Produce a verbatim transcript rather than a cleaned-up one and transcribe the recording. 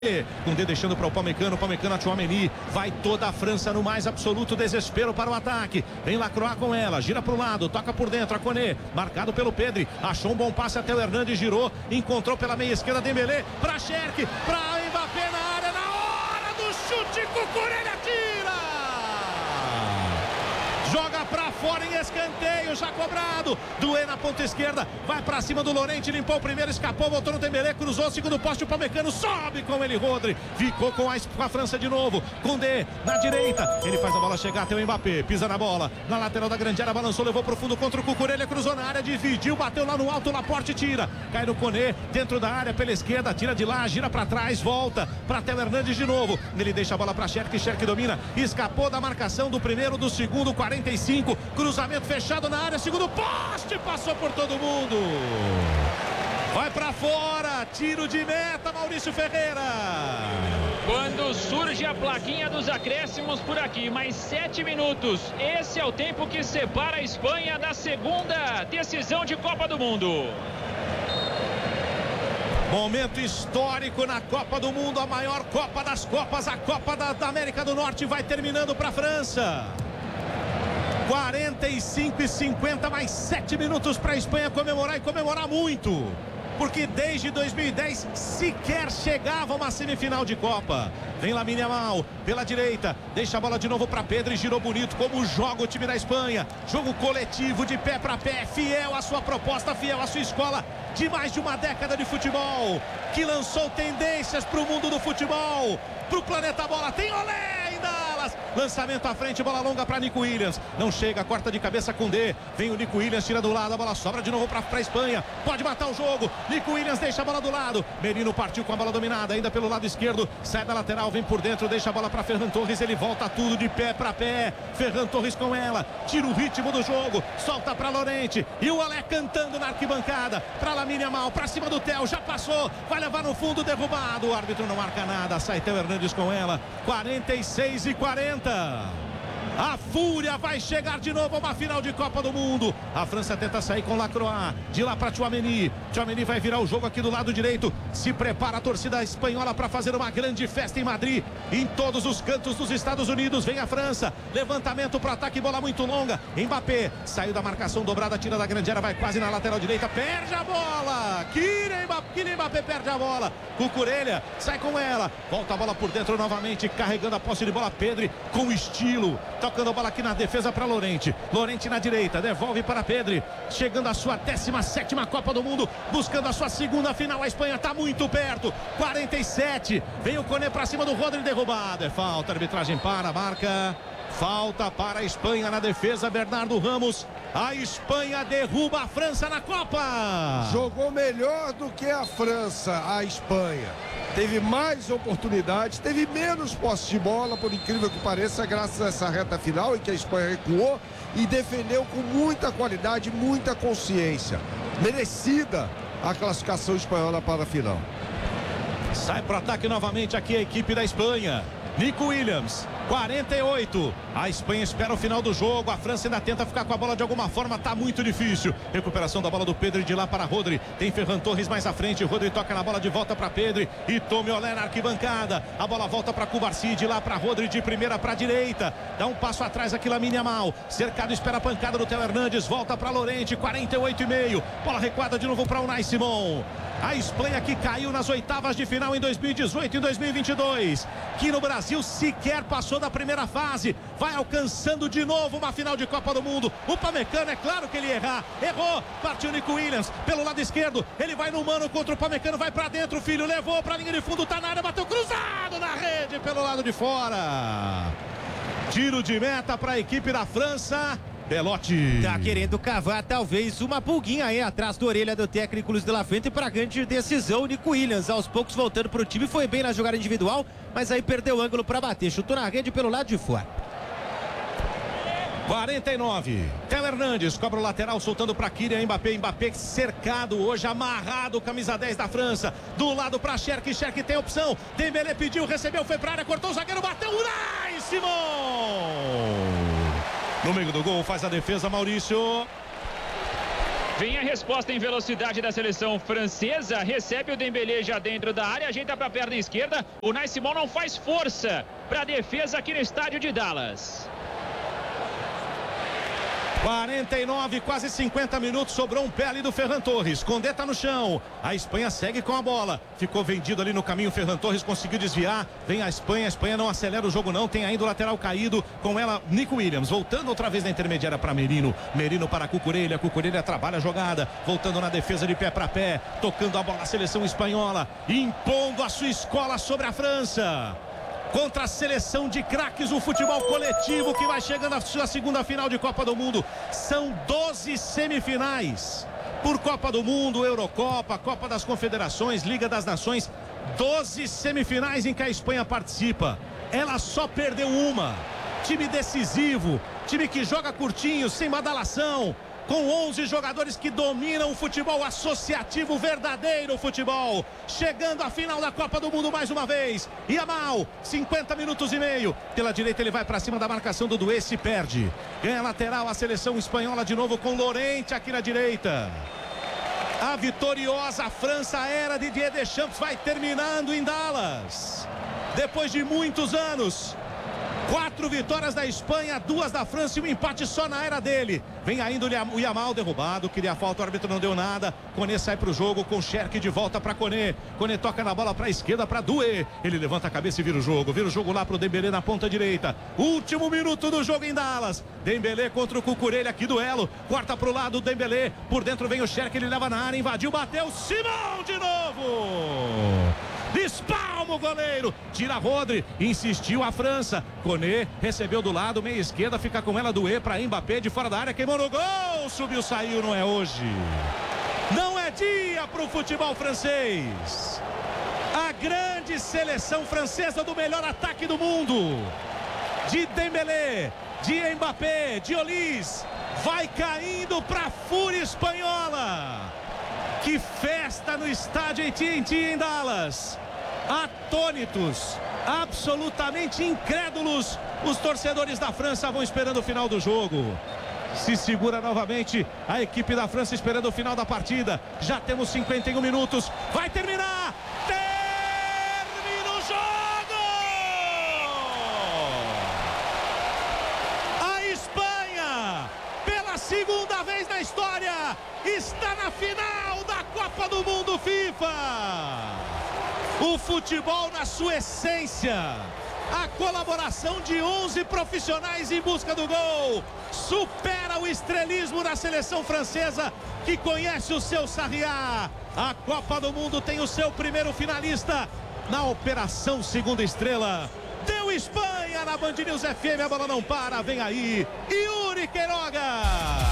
Koundé deixando para o Upamecano, o Upamecano a Tchouaméni, vai toda a França no mais absoluto desespero para o ataque, vem Lacroix com ela, gira para o lado, toca por dentro, a Koné, marcado pelo Pedri, achou um bom passe até o Hernandes, girou, encontrou pela meia esquerda Dembélé, para Cherki, para Mbappé na área, na hora do chute, Cucurella tira! Joga pra fora em escanteio, já cobrado. Doué na ponta esquerda, vai pra cima do Llorente, limpou o primeiro, escapou, voltou no Dembélé, cruzou o segundo poste, o Upamecano sobe com ele, Rodri. Ficou com a, com a França de novo. Koundé na direita, ele faz a bola chegar até o Mbappé, pisa na bola, na lateral da grande área, balançou, levou pro fundo contra o Cucurella, cruzou na área, dividiu, bateu lá no alto, o Laporte tira. Cai no Koné, dentro da área, pela esquerda, tira de lá, gira pra trás, volta pra Theo Hernandes de novo. Ele deixa a bola pra Cherki, Cherki domina, escapou da marcação do primeiro, do segundo, quarenta e cinco. Cruzamento fechado na área, segundo poste, passou por todo mundo. Vai pra fora, tiro de meta, Maurício Ferreira. Quando surge a plaquinha dos acréscimos por aqui, mais sete minutos. Esse é o tempo que separa a Espanha da segunda decisão de Copa do Mundo. Momento histórico na Copa do Mundo, a maior Copa das Copas, a Copa da, da América do Norte vai terminando para a França. quarenta e cinco e cinquenta, mais sete minutos para a Espanha comemorar e comemorar muito. Porque desde dois mil e dez sequer chegava uma semifinal de Copa. Vem Lamine Yamal pela direita, deixa a bola de novo para Pedri, girou bonito, como joga o time da Espanha. Jogo coletivo, de pé para pé, fiel à sua proposta, fiel à sua escola de mais de uma década de futebol, que lançou tendências para o mundo do futebol, para o planeta bola. Tem Olé em Dallas, lançamento à frente, bola longa para Nico Williams, não chega, corta de cabeça com D, vem o Nico Williams, tira do lado, a bola sobra de novo para a Espanha, pode matar o jogo. Nico Williams deixa a bola do lado, Merino partiu com a bola dominada, ainda pelo lado esquerdo, sai da lateral, vem por dentro, deixa a bola para Ferran Torres, ele volta tudo de pé para pé, Ferran Torres com ela, tira o ritmo do jogo, solta para Llorente, e o Alé cantando na arquibancada, para Lamine Yamal, para cima do Theo, já passou, vai levar no fundo, derrubado, o árbitro não marca nada, sai Theo Hernandes com ela, quarenta e seis e quarenta. A fúria vai chegar de novo a uma final de Copa do Mundo. A França tenta sair com Lacroix, de lá para Tchouaméni. Tchouaméni vai virar o jogo aqui do lado direito. Se prepara a torcida espanhola para fazer uma grande festa em Madrid. Em todos os cantos dos Estados Unidos vem a França. Levantamento para ataque, bola muito longa. Mbappé saiu da marcação dobrada, tira da grande área, vai quase na lateral direita, perde a bola. Kylian Mbappé, Kylian Mbappé perde a bola. Cucurella sai com ela, volta a bola por dentro novamente, carregando a posse de bola. Pedri com estilo, tocando a bola aqui na defesa para Llorente. Llorente na direita, devolve para Pedri. Chegando a sua décima sétima Copa do Mundo, buscando a sua segunda final. A Espanha está muito perto. quarenta e sete. Vem o Koné para cima do Rodri, derrubado. É falta, a arbitragem para a marca. Falta para a Espanha na defesa, Bernardo Ramos. A Espanha derruba a França na Copa. Jogou melhor do que a França, a Espanha. Teve mais oportunidades, teve menos posse de bola, por incrível que pareça, graças a essa reta final em que a Espanha recuou e defendeu com muita qualidade, muita consciência. Merecida a classificação espanhola para a final. Sai para o ataque novamente aqui a equipe da Espanha. Nico Williams, quarenta e oito. A Espanha espera o final do jogo. A França ainda tenta ficar com a bola de alguma forma. Tá muito difícil. Recuperação da bola do Pedri de lá para Rodri. Tem Ferran Torres mais à frente. Rodri toca na bola de volta para Pedri. E tome Olé na arquibancada. A bola volta para Cubarsí. De lá para Rodri. De primeira para direita. Dá um passo atrás aqui Lamine Yamal. Cercado, espera a pancada do Theo Hernandes. Volta para Llorente. quarenta e oito e meio. Bola recuada de novo para Unai Simon. A Espanha que caiu nas oitavas de final em dois mil e dezoito e dois mil e vinte e dois. Que no Brasil sequer passou da primeira fase. Vai alcançando de novo uma final de Copa do Mundo. O Upamecano, é claro que ele ia errar. Errou. Partiu Nico Williams pelo lado esquerdo. Ele vai no mano contra o Upamecano. Vai pra dentro, filho. Levou pra linha de fundo. Tá na área. Bateu cruzado na rede pelo lado de fora. Tiro de meta para a equipe da França. Belotti. Tá querendo cavar talvez uma pulguinha aí atrás da orelha do técnico Luiz de la Fuente para grande decisão. Nico Williams aos poucos voltando pro time, foi bem na jogada individual, mas aí perdeu o ângulo para bater, chutou na rede pelo lado de fora. quarenta e nove. Theo Hernandes cobra o lateral, soltando para Kylian Mbappé. Mbappé cercado hoje, amarrado, camisa dez da França. Do lado para Cherki, Cherki tem opção. Dembélé pediu, recebeu, foi para área, cortou o zagueiro, bateu. Unai Simon! No meio do gol, faz a defesa, Maurício. Vem a resposta em velocidade da seleção francesa. Recebe o Dembélé já dentro da área. Ajeita para a perna esquerda. O Unai Simon não faz força para a defesa aqui no estádio de Dallas. quarenta e nove, quase cinquenta minutos, sobrou um pé ali do Ferran Torres. Condé tá no chão, a Espanha segue com a bola, ficou vendido ali no caminho, Ferran Torres conseguiu desviar, vem a Espanha, a Espanha não acelera o jogo não, tem ainda o lateral caído, com ela Nico Williams, voltando outra vez na intermediária para Merino, Merino para Cucurella, Cucurella trabalha a jogada, voltando na defesa de pé para pé, tocando a bola a seleção espanhola, impondo a sua escola sobre a França. Contra a seleção de craques, o futebol coletivo que vai chegando à sua segunda final de Copa do Mundo. São doze semifinais por Copa do Mundo, Eurocopa, Copa das Confederações, Liga das Nações. doze semifinais em que a Espanha participa. Ela só perdeu uma. Time decisivo, time que joga curtinho, sem badalação. Com onze jogadores que dominam o futebol associativo, verdadeiro futebol. Chegando à final da Copa do Mundo mais uma vez. Yamal, cinquenta minutos e meio. Pela direita ele vai para cima da marcação do Doué, se perde. Ganha lateral a seleção espanhola de novo com Llorente aqui na direita. A vitoriosa França, a era de Didier Deschamps, vai terminando em Dallas. Depois de muitos anos. Quatro vitórias da Espanha, duas da França e um empate só na era dele. Vem ainda o Yamal derrubado, queria falta, o árbitro não deu nada. Koné sai pro jogo com Cherki de volta para Koné. Koné toca na bola para a esquerda para Doué. Ele levanta a cabeça e vira o jogo. Vira o jogo lá pro Dembélé na ponta direita. Último minuto do jogo em Dallas. Dembélé contra o Cucurella, aqui duelo. Corta pro lado o Dembélé. Por dentro vem o Cherki, ele leva na área, invadiu, bateu. Simão de novo. Despalma o goleiro, tira Rodri, insistiu a França. Koné recebeu do lado, meia esquerda, fica com ela Doué para Mbappé de fora da área, queimou no gol, subiu, saiu, não é hoje. Não é dia para o futebol francês. A grande seleção francesa do melhor ataque do mundo, de Dembélé, de Mbappé, de Olise, vai caindo para a fúria espanhola. Que festa no estádio A T and T em Dallas. Atônitos, absolutamente incrédulos, os torcedores da França vão esperando o final do jogo. Se segura novamente a equipe da França esperando o final da partida. Já temos cinquenta e um minutos, vai terminar. Termina o jogo. A Espanha, pela segunda vez na história, está na final da Copa do Mundo FIFA. O futebol na sua essência, a colaboração de onze profissionais em busca do gol, supera o estrelismo da seleção francesa, que conhece o seu Sarriá. A Copa do Mundo tem o seu primeiro finalista na Operação Segunda Estrela. Deu Espanha na Band News F M, a bola não para, vem aí Yuri Queiroga.